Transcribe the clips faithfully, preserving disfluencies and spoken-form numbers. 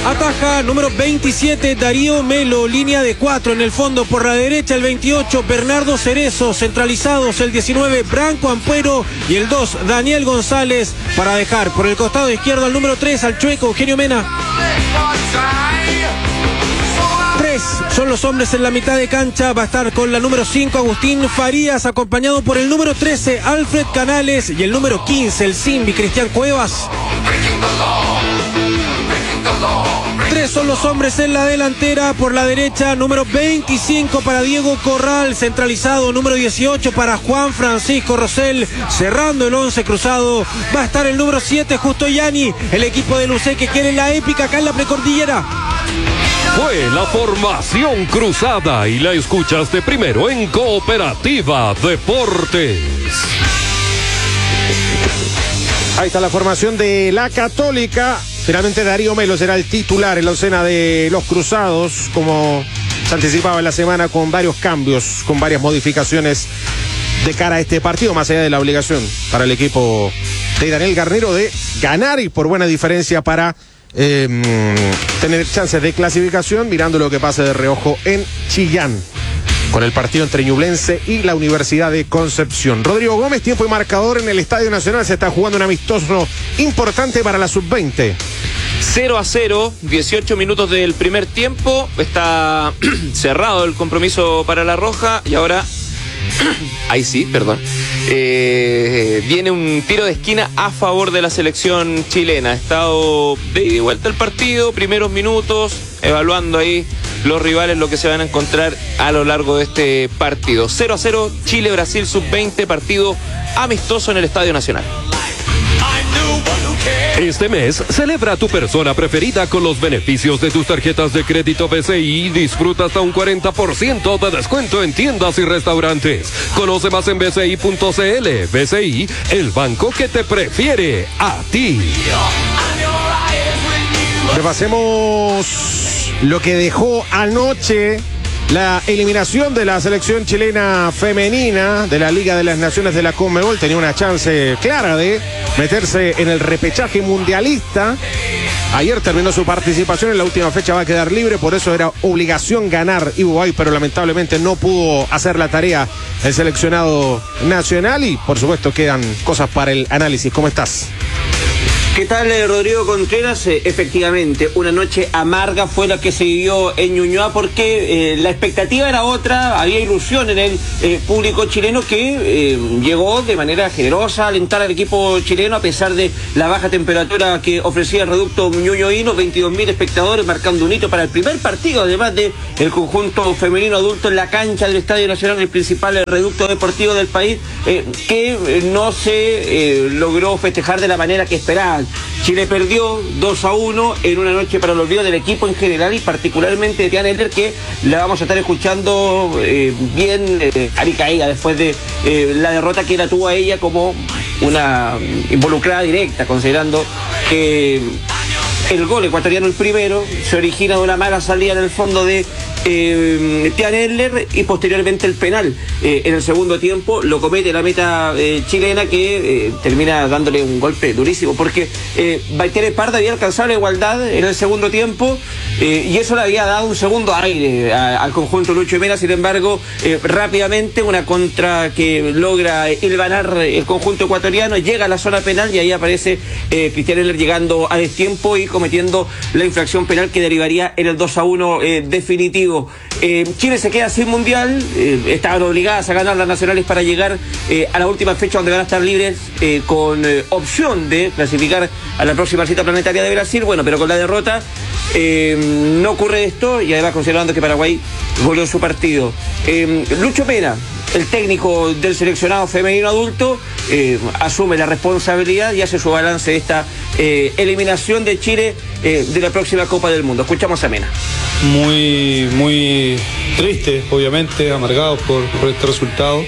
Ataja número veintisiete, Darío Melo, línea de cuatro en el fondo. Por la derecha el veintiocho, Bernardo Cerezo. Centralizados el diecinueve, Branco Ampuero. Y el dos, Daniel González, para dejar por el costado izquierdo al número tres, al chueco Eugenio Mena. Tres son los hombres en la mitad de cancha. Va a estar con la número cinco, Agustín Farías, acompañado por el número trece, Alfred Canales. Y el número quince, el Simbi, Cristian Cuevas. Tres son los hombres en la delantera. Por la derecha, número veinticinco para Diego Corral, centralizado. Número dieciocho para Juan Francisco Rosell. Cerrando el once cruzado va a estar el número siete, Justo Yani. El equipo de Lucé que quiere la épica acá en la precordillera. Fue la formación cruzada y la escuchaste primero en Cooperativa Deportes. Ahí está la formación de la Católica. Finalmente Darío Melo será el titular en la oncena de los cruzados, como se anticipaba en la semana, con varios cambios, con varias modificaciones de cara a este partido, más allá de la obligación para el equipo de Daniel Garnero de ganar y por buena diferencia para eh, tener chances de clasificación, mirando lo que pasa de reojo en Chillán, con el partido entre Ñublense y la Universidad de Concepción. Rodrigo Gómez, tiempo y marcador en el Estadio Nacional. Se está jugando un amistoso importante para la sub veinte. cero a cero, dieciocho minutos del primer tiempo. Está cerrado el compromiso para la Roja. Y ahora, ahí sí, perdón. Eh, viene un tiro de esquina a favor de la selección chilena. Ha estado de ida y vuelta el partido, primeros minutos, evaluando ahí los rivales, lo que se van a encontrar a lo largo de este partido. cero a cero, Chile-Brasil sub veinte, partido amistoso en el Estadio Nacional. Este mes, celebra a tu persona preferida con los beneficios de tus tarjetas de crédito B C I y disfruta hasta un cuarenta por ciento de descuento en tiendas y restaurantes. Conoce más en b c i punto c l. B C I, el banco que te prefiere a ti. Repasemos lo que dejó anoche la eliminación de la selección chilena femenina de la Liga de las Naciones de la Conmebol. Tenía una chance clara de meterse en el repechaje mundialista. Ayer terminó su participación, en la última fecha va a quedar libre, por eso era obligación ganar Uruguay, pero lamentablemente no pudo hacer la tarea el seleccionado nacional y por supuesto quedan cosas para el análisis. ¿Cómo estás? ¿Qué tal, Rodrigo Contreras? Eh, efectivamente, una noche amarga fue la que se vivió en Ñuñoa porque eh, la expectativa era otra, había ilusión en el eh, público chileno que eh, llegó de manera generosa a alentar al equipo chileno a pesar de la baja temperatura que ofrecía el reducto ñuñoíno. veintidós mil espectadores marcando un hito para el primer partido, además de el conjunto femenino adulto en la cancha del Estadio Nacional, el principal reducto deportivo del país, eh, que eh, no se eh, logró festejar de la manera que esperaban. Chile perdió dos a uno en una noche para el olvido del equipo en general y particularmente de Tiana Heller, que la vamos a estar escuchando eh, bien eh, aricaída después de eh, la derrota que la tuvo a ella como una involucrada directa, considerando que el gol ecuatoriano, el primero, se origina de una mala salida en el fondo de eh, Tiana Heller y posteriormente el penal eh, en el segundo tiempo lo comete la meta eh, chilena, que eh, termina dándole un golpe durísimo porque eh, Baitiere Parda había alcanzado la igualdad en el segundo tiempo eh, y eso le había dado un segundo aire a, al conjunto Lucho Mena. Sin embargo, eh, rápidamente una contra que logra hilvanar el conjunto ecuatoriano, llega a la zona penal y ahí aparece eh, Cristian Heller llegando a destiempo y cometiendo la infracción penal que derivaría en el dos a uno eh, definitivo. Eh, Chile se queda sin mundial, eh, estaban obligadas a ganar las nacionales para llegar eh, a la última fecha donde van a estar libres eh, con eh, opción de clasificar a la próxima cita planetaria de Brasil. Bueno, pero con la derrota eh, no ocurre esto y además considerando que Paraguay goleó su partido. Eh, Lucho Mena, el técnico del seleccionado femenino adulto, eh, asume la responsabilidad y hace su balance de esta eh, eliminación de Chile eh, de la próxima Copa del Mundo. Escuchamos a Mena. Muy, muy triste, obviamente, amargado por, por este resultado.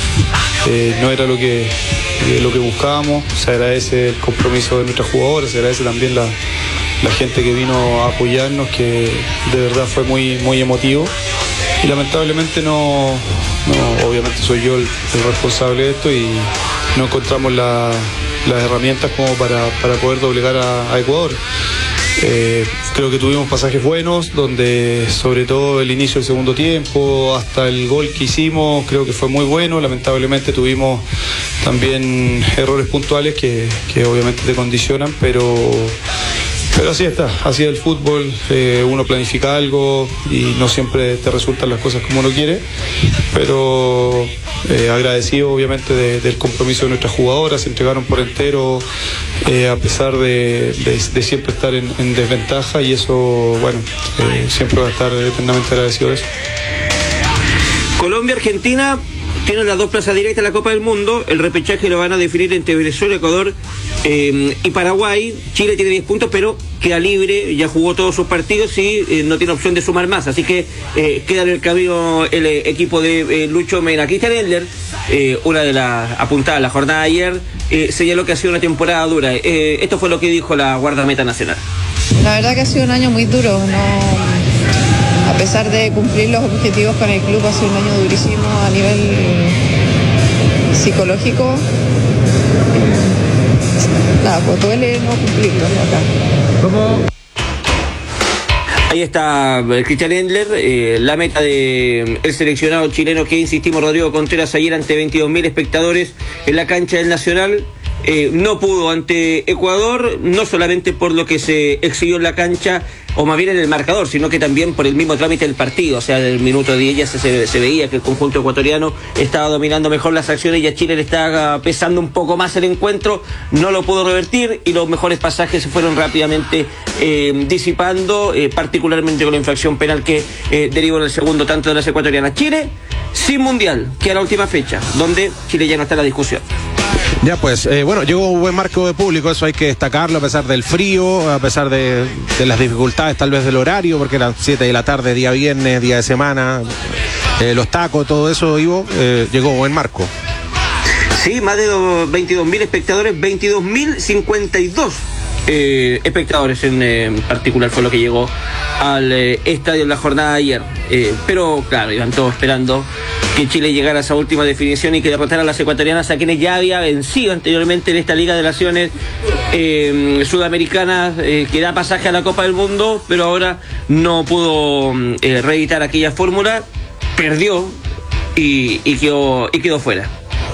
Eh, no era lo que, eh, lo que buscábamos. Se agradece el compromiso de nuestras jugadoras, se agradece también la, la gente que vino a apoyarnos, que de verdad fue muy, muy emotivo. Y lamentablemente no, no obviamente soy yo el, el responsable de esto y no encontramos la, las herramientas como para, para poder doblegar a, a Ecuador. Eh, creo que tuvimos pasajes buenos, donde sobre todo el inicio del segundo tiempo, hasta el gol que hicimos, creo que fue muy bueno. Lamentablemente tuvimos también errores puntuales que, que obviamente te condicionan, pero... Pero así está, así es el fútbol, eh, uno planifica algo y no siempre te resultan las cosas como uno quiere, pero eh, agradecido obviamente de, del compromiso de nuestras jugadoras, se entregaron por entero eh, a pesar de, de, de siempre estar en, en desventaja, y eso, bueno, eh, siempre va a estar eternamente agradecido de eso. Colombia, Argentina tienen las dos plazas directas a la Copa del Mundo. El repechaje lo van a definir entre Venezuela, Ecuador eh, y Paraguay. Chile tiene diez puntos, pero queda libre, ya jugó todos sus partidos y eh, no tiene opción de sumar más. Así que eh, queda en el camino el eh, equipo de eh, Lucho Mena. Cristian Endler, eh, una de las apuntadas la jornada de ayer, eh, señaló que ha sido una temporada dura. Eh, esto fue lo que dijo la guardameta nacional. La verdad que ha sido un año muy duro, no... A pesar de cumplir los objetivos con el club, ha sido un año durísimo a nivel psicológico. Nada, pues duele no cumplirlo acá. ¿Cómo? Ahí está Cristian Endler, eh, la meta del de seleccionado chileno que, insistimos, Rodrigo Contreras, ayer ante veintidós mil espectadores en la cancha del Nacional. Eh, no pudo ante Ecuador, no solamente por lo que se exhibió en la cancha, o más bien en el marcador, sino que también por el mismo trámite del partido. O sea, en el minuto diez ya se, se, se veía que el conjunto ecuatoriano estaba dominando mejor las acciones y a Chile le estaba pesando un poco más el encuentro, no lo pudo revertir y los mejores pasajes se fueron rápidamente eh, disipando, eh, particularmente con la infracción penal que eh, derivó en el segundo tanto de las ecuatorianas. Chile sin mundial, que era la última fecha, donde Chile ya no está en la discusión. Ya pues, eh, bueno, llegó un buen marco de público, eso hay que destacarlo, a pesar del frío, a pesar de, de las dificultades tal vez del horario, porque eran siete de la tarde, día viernes, día de semana, eh, los tacos, todo eso, Ivo, eh, llegó buen marco. Sí, más de veintidós mil espectadores, veintidós mil cincuenta y dos eh, espectadores en eh, particular fue lo que llegó al eh, estadio en la jornada de ayer. Eh, pero claro, iban todos esperando que Chile llegara a esa última definición y que derrotara a las ecuatorianas, a quienes ya había vencido anteriormente en esta Liga de Naciones eh, Sudamericana, eh, que da pasaje a la Copa del Mundo, pero ahora no pudo eh, reeditar aquella fórmula, perdió y, y, quedó, y quedó fuera.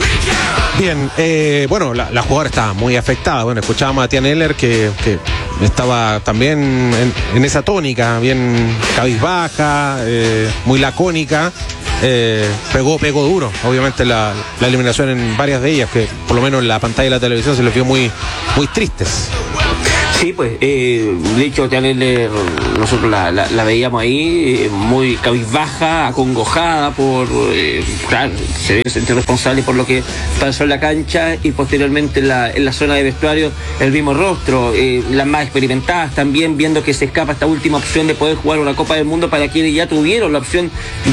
Bien, eh, bueno, la, la jugadora está muy afectada. Bueno, escuchábamos a Tiana Eller que, que estaba también en, en esa tónica, bien cabizbaja, eh, muy lacónica. Eh, pegó, pegó duro, obviamente la, la eliminación en varias de ellas, que por lo menos en la pantalla de la televisión se les vio muy, muy tristes. Sí, pues, eh, de hecho, nosotros la, la, la veíamos ahí eh, muy cabizbaja, acongojada por, eh, claro, se debe sentir responsable por lo que pasó en la cancha y posteriormente en la, en la zona de vestuario el mismo rostro, eh, las más experimentadas también, viendo que se escapa esta última opción de poder jugar una Copa del Mundo para quienes ya tuvieron la opción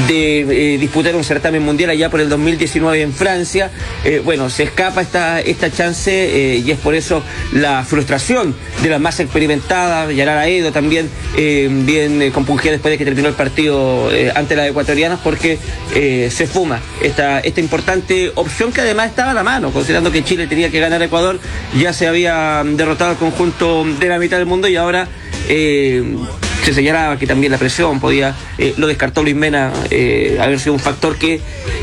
de eh, disputar un certamen mundial allá por el dos mil diecinueve en Francia. Eh, bueno, se escapa esta, esta chance eh, y es por eso la frustración de la más experimentada, Yarara Edo también eh, bien eh, compungida después de que terminó el partido eh, ante las ecuatorianas, porque eh, se fuma esta, esta importante opción que además estaba a la mano, considerando que Chile tenía que ganar a Ecuador, ya se había derrotado al conjunto de la mitad del mundo y ahora eh, se señalaba que también la presión podía, eh, lo descartó Luis Mena, eh, haber sido un factor que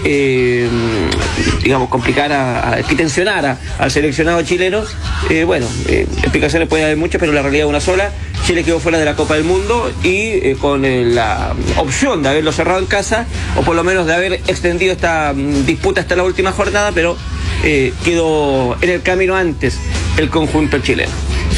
eh, digamos complicara, a, que tensionara al seleccionado chileno. Eh, bueno, eh, explicaciones puede haber muchas, pero la realidad es una sola. Chile quedó fuera de la Copa del Mundo y eh, con eh, la opción de haberlo cerrado en casa, o por lo menos de haber extendido esta um, disputa hasta la última jornada, pero eh, quedó en el camino antes el conjunto chileno.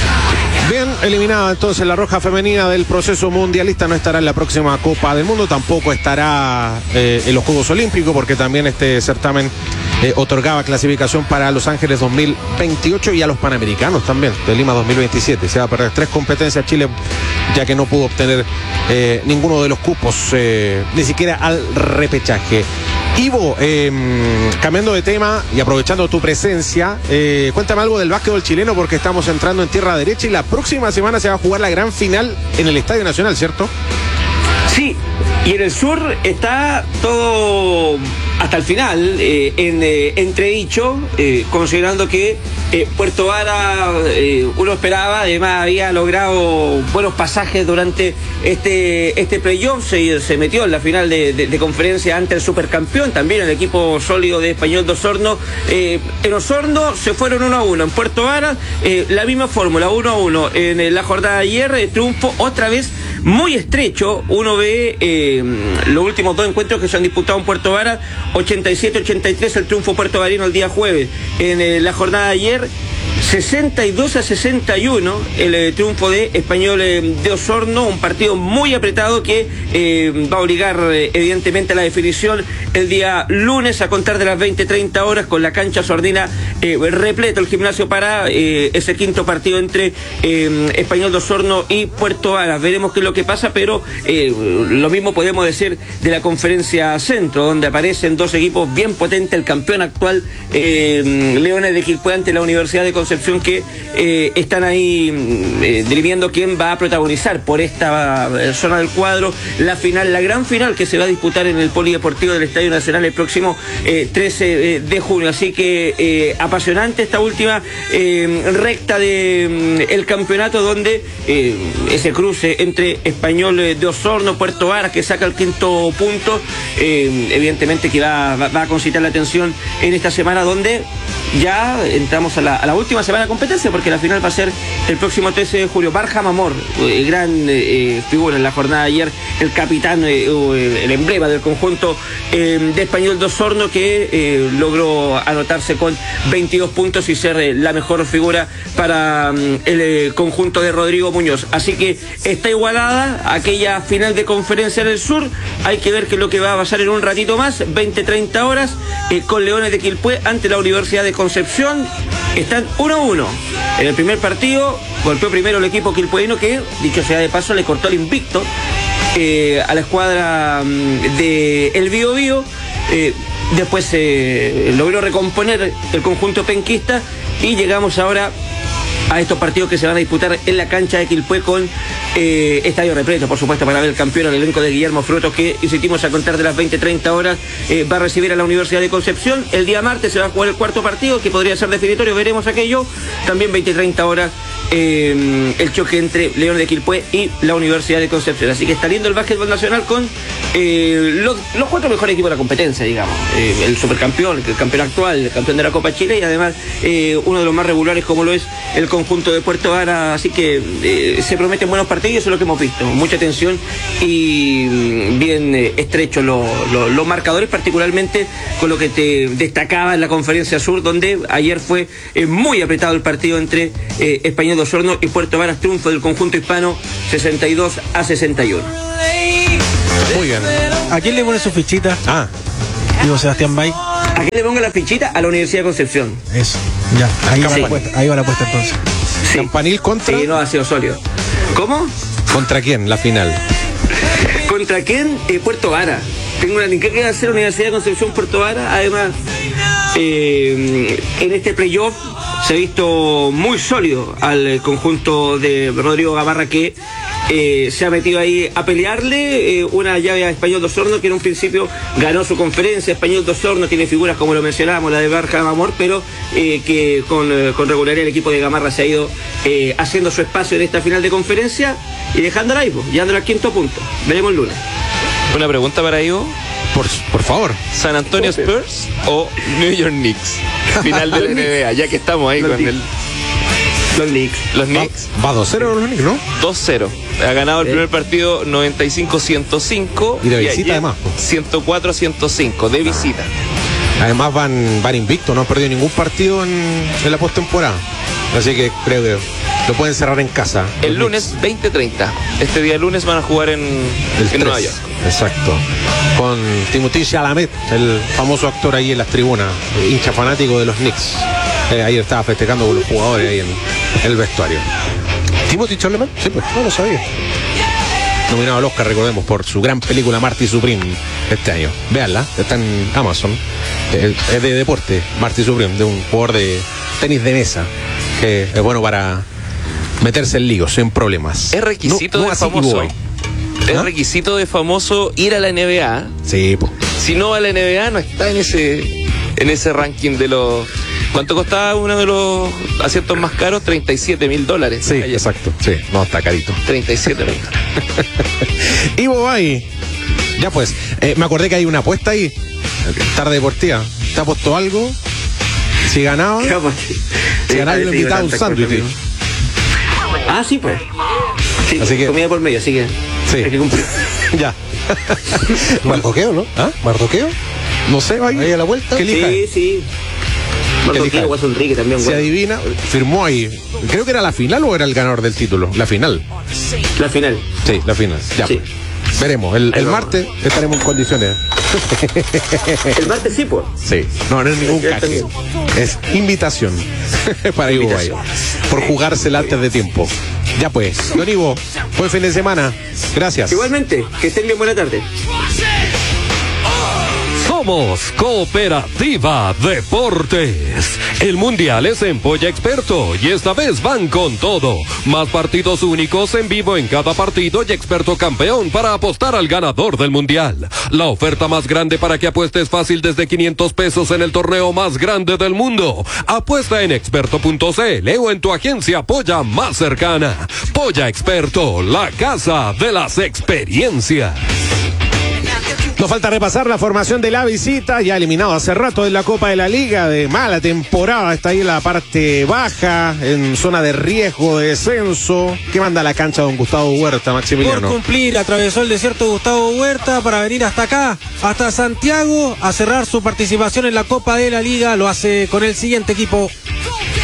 Bien, eliminada entonces la roja femenina del proceso mundialista, no estará en la próxima Copa del Mundo, tampoco estará eh, en los Juegos Olímpicos, porque también este certamen eh, otorgaba clasificación para Los Ángeles dos mil veintiocho y a los Panamericanos también, de Lima dos mil veintisiete. Se va a perder tres competencias Chile, ya que no pudo obtener eh, ninguno de los cupos, eh, ni siquiera al repechaje. Ivo, eh, cambiando de tema y aprovechando tu presencia, eh, cuéntame algo del básquetbol chileno, porque estamos entrando en tierra derecha y la próxima semana se va a jugar la gran final en el Estadio Nacional, ¿cierto? Sí, y en el sur está todo hasta el final eh, en eh, entredicho, eh, considerando que eh, Puerto Vara, eh, uno esperaba, además había logrado buenos pasajes durante este este playoff, se, se metió en la final de, de, de conferencia ante el supercampeón, también el equipo sólido de Español de Osorno. Eh, en Osorno se fueron uno a uno, en Puerto Vara eh, la misma fórmula, uno a uno. En eh, la jornada de ayer, eh, triunfo otra vez muy estrecho. Uno ve eh, los últimos dos encuentros que se han disputado en Puerto Vara, ochenta y siete ochenta y tres el triunfo puertovarino el día jueves. En eh, la jornada de ayer, sesenta y dos a sesenta y uno el eh, triunfo de Español eh, de Osorno, un partido muy apretado que eh, va a obligar eh, evidentemente a la definición el día lunes a contar de las veinte treinta horas, con la cancha sordina eh, repleto el gimnasio para eh, ese quinto partido entre eh, Español de Osorno y Puerto Vara. Veremos qué es lo que pasa, pero eh, lo mismo podemos decir de la conferencia centro, donde aparecen dos equipos bien potentes, el campeón actual eh, Leones de Quilpué ante la Universidad de Concepción, que eh, están ahí eh, dirimiendo quién va a protagonizar por esta eh, zona del cuadro la final, la gran final que se va a disputar en el Polideportivo del Estadio Nacional el próximo eh, trece de junio. Así que eh, apasionante esta última eh, recta de eh, el campeonato, donde eh, ese cruce entre Español de Osorno, Puerto Vara, que saca el quinto punto, eh, evidentemente que va, va, va a concitar la atención en esta semana, donde ya entramos a la, a la última semana de competencia, porque la final va a ser el próximo trece de julio. Barham Amor, eh, gran eh, figura en la jornada de ayer, el capitán, eh, el emblema del conjunto eh, de Español de Osorno, que eh, logró anotarse con veintidós puntos y ser eh, la mejor figura para um, el eh, conjunto de Rodrigo Muñoz. Así que está igualada aquella final de conferencia en el sur. Hay que ver qué es lo que va a pasar en un ratito más, veinte treinta horas, eh, con Leones de Quilpué ante la Universidad de Concepción. Están uno a uno. En el primer partido golpeó primero el equipo quilpueino, que, dicho sea de paso, le cortó el invicto eh, a la escuadra um, de El Bío Bío. Eh, después eh, logró recomponer el conjunto penquista, y llegamos ahora a estos partidos que se van a disputar en la cancha de Quilpué, con eh, estadio repleto, por supuesto, para ver el campeón, el elenco de Guillermo Frutos, que, insistimos, a contar de las veinte treinta horas eh, va a recibir a la Universidad de Concepción. El día martes se va a jugar el cuarto partido, que podría ser definitorio, veremos aquello. También veinte treinta horas eh, el choque entre León de Quilpué y la Universidad de Concepción. Así que está lindo el básquetbol nacional, con eh, los, los cuatro mejores equipos de la competencia, digamos. Eh, el supercampeón, el campeón actual, el campeón de la Copa Chile, y además eh, uno de los más regulares, como lo es el conjunto de Puerto Vara. Así que eh, se prometen buenos partidos, y eso es lo que hemos visto. Mucha tensión y mm, bien eh, estrechos lo, lo, los marcadores, particularmente con lo que te destacaba en la conferencia sur, donde ayer fue eh, muy apretado el partido entre eh, Español de Osorno y Puerto Vara. Triunfo del conjunto hispano, sesenta y dos a sesenta y uno. Muy bien. ¿A quién le pone su fichita? Ah, Digo, Sebastián Bay. ¿A qué le pongo la fichita? A la Universidad de Concepción. Eso, ya. Ahí va, Sí. la apuesta, ahí va la apuesta entonces. Sí. Campanil contra. Sí, no, ha sido sólido. ¿Cómo? ¿Contra quién? La final. ¿Contra quién? Eh, Puerto Vara. Tengo una linkada que va a ser Universidad de Concepción, Puerto Vara. Además, eh, en este playoff se ha visto muy sólido al conjunto de Rodrigo Gamarra, que eh, se ha metido ahí a pelearle eh, una llave a Español de Osorno, que en un principio ganó su conferencia. Español de Osorno tiene figuras, como lo mencionábamos, la de Barham Amor, pero eh, que con, eh, con regularidad el equipo de Gamarra se ha ido eh, haciendo su espacio en esta final de conferencia y dejándola ahí, pues, llegando al quinto punto. Veremos el lunes. Una pregunta para Ivo. Por, por favor. ¿San Antonio Spurs o New York Knicks? Final de la N B A, ya que estamos ahí Los con Knicks. el... Los Knicks. Los Knicks. Va dos cero los Knicks, ¿no? dos cero. Ha ganado el Sí. primer partido noventa y cinco a ciento cinco. Y de visita, ayer además, po. ciento cuatro a ciento cinco, de visita. Además van, van invictos, no han perdido ningún partido en, en la postemporada. Así que creo que lo pueden cerrar en casa. El lunes veinte treinta. Este día lunes van a jugar en, El en Nueva tres. York. Exacto. Con Timothée Chalamet, el famoso actor ahí en las tribunas, hincha fanático de los Knicks. Eh, ayer estaba festejando con los jugadores ahí en el vestuario. ¿Timothy Chalamet? Sí, pues, no lo sabía. Nominado al Oscar, recordemos, por su gran película Marty Supreme este año. Véanla, está en Amazon. Eh, Es de deporte, Marty Supreme, de un jugador de tenis de mesa, que es bueno para meterse en líos, en problemas. Es requisito No- no de así famoso. Ivoy. Es ¿Ah? requisito de famoso ir a la N B A. Sí, pues. si no va a la N B A, no está en ese, en ese ranking de los... ¿Cuánto costaba uno de los asientos más caros? treinta y siete mil dólares. Sí, exacto. Sí, no, está carito. treinta y siete mil. Ivo ahí. Ya pues, eh, me acordé que hay una apuesta ahí. Tarde deportiva. ¿Te ha puesto algo? Si ganaba, si ganaba, yo le invitaba un sándwich. Ah, sí, pues. Sí, así que, comida por medio, así que sí. hay que cumplir. Ya. Mardoqueo, ¿no? ¿Ah? Mardoqueo. No sé, ahí, ahí a la vuelta. ¿Qué elija? Sí, sí. Mardoqueo, Guaso Enrique también. Se bueno. adivina, firmó ahí. Creo que era la final o era el ganador del título. La final. La final. Sí, la final. Ya. Sí. Veremos. El, el martes estaremos en condiciones. El martes sí, pues. Sí. No, no es ningún caje. Es invitación para Ivo Bay. Por jugársela antes de tiempo. Ya pues. Don Ivo, buen fin de semana. Gracias. Igualmente, que estén bien, buena tarde. Somos Cooperativa Deportes. El mundial es en Polla Experto y esta vez van con todo. Más partidos únicos en vivo en cada partido y Experto campeón para apostar al ganador del mundial. La oferta más grande para que apuestes fácil desde quinientos pesos en el torneo más grande del mundo. Apuesta en experto punto c l o en tu agencia Polla más cercana. Polla Experto, la casa de las experiencias. Nos falta repasar la formación de la visita, ya eliminado hace rato en la Copa de la Liga, de mala temporada, está ahí en la parte baja, en zona de riesgo de descenso. ¿Qué manda a la cancha don Gustavo Huerta, Maximiliano? Por cumplir, atravesó el desierto Gustavo Huerta para venir hasta acá, hasta Santiago, a cerrar su participación en la Copa de la Liga. Lo hace con el siguiente equipo.